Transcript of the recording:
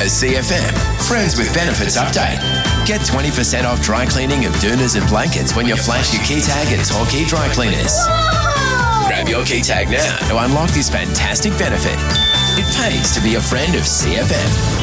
A CFM Friends with Benefits update. Get 20% off dry cleaning of doonas and blankets when you flash your key tag at Torquay Dry Cleaners. Whoa! Grab your key tag now to unlock this fantastic benefit. It pays to be a friend of CFM.